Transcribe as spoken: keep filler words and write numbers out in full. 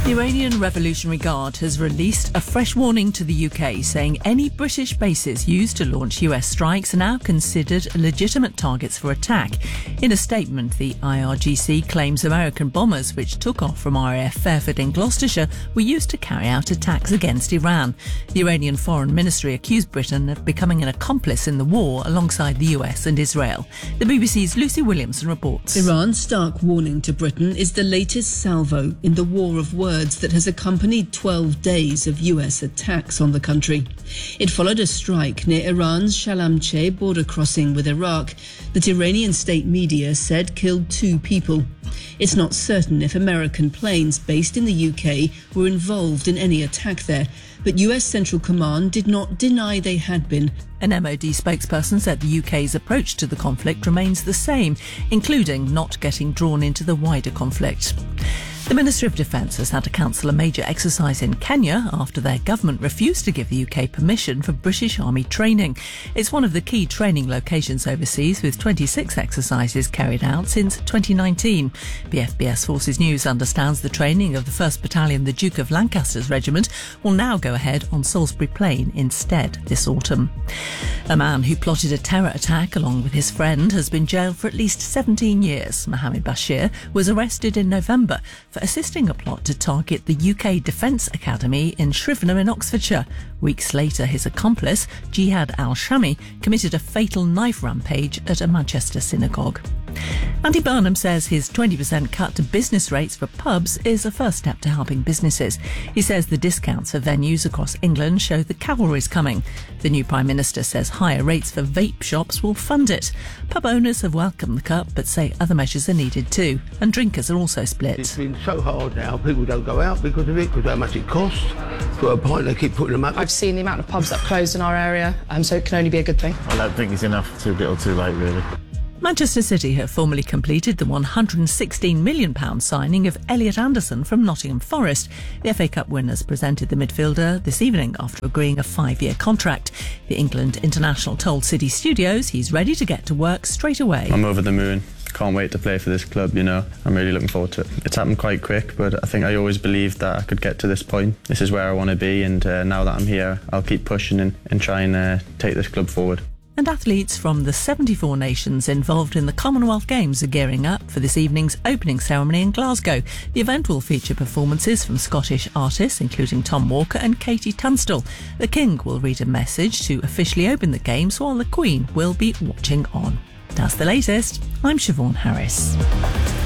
The Iranian Revolutionary Guard has released a fresh warning to the U K, saying any British bases used to launch U S strikes are now considered legitimate targets for attack. In a statement, the I R G C claims American bombers, which took off from R A F Fairford in Gloucestershire, were used to carry out attacks against Iran. The Iranian Foreign Ministry accused Britain of becoming an accomplice in the war alongside the U S and Israel. The B B C's Lucy Williamson reports. Iran's stark warning to Britain is the latest salvo in the war of words that has accompanied twelve days of U S attacks on the country. It followed a strike near Iran's Shalamcheh border crossing with Iraq that Iranian state media said killed two people. It's not certain if American planes based in the U K were involved in any attack there, but U S Central Command did not deny they had been. An M O D spokesperson said the U K's approach to the conflict remains the same, including not getting drawn into the wider conflict. The Ministry of Defence has had to cancel a major exercise in Kenya after their government refused to give the U K permission for British Army training. It's one of the key training locations overseas, with twenty-six exercises carried out since twenty nineteen. B F B S Forces News understands the training of the first Battalion, the Duke of Lancaster's regiment, will now go ahead on Salisbury Plain instead this autumn. A man who plotted a terror attack along with his friend has been jailed for at least seventeen years. Mohammed Bashir was arrested in November for assisting a plot to target the U K Defence Academy in Shrivenham in Oxfordshire. Weeks later, his accomplice, Jihad al-Shami, committed a fatal knife rampage at a Manchester synagogue. Andy Burnham says his twenty percent cut to business rates for pubs is a first step to helping businesses. He says the discounts for venues across England show the cavalry's coming. The new Prime Minister says higher rates for vape shops will fund it. Pub owners have welcomed the cut but say other measures are needed too, and drinkers are also split. It's been so hard now, people don't go out because of it, because of how much it costs. For a pint, they keep putting them up. I've seen the amount of pubs that closed in our area, um, so it can only be a good thing. I don't think it's enough, too little too late really. Manchester City have formally completed the one hundred sixteen million pounds signing of Elliot Anderson from Nottingham Forest. The F A Cup winners presented the midfielder this evening after agreeing a five-year contract. The England international told City Studios he's ready to get to work straight away. I'm over the moon. Can't wait to play for this club, you know. I'm really looking forward to it. It's happened quite quick, but I think I always believed that I could get to this point. This is where I want to be, and uh, now that I'm here, I'll keep pushing and, and try and uh, take this club forward. And athletes from the seventy-four nations involved in the Commonwealth Games are gearing up for this evening's opening ceremony in Glasgow. The event will feature performances from Scottish artists, including Tom Walker and Katie Tunstall. The King will read a message to officially open the Games, while the Queen will be watching on. That's the latest. I'm Siobhan Harris.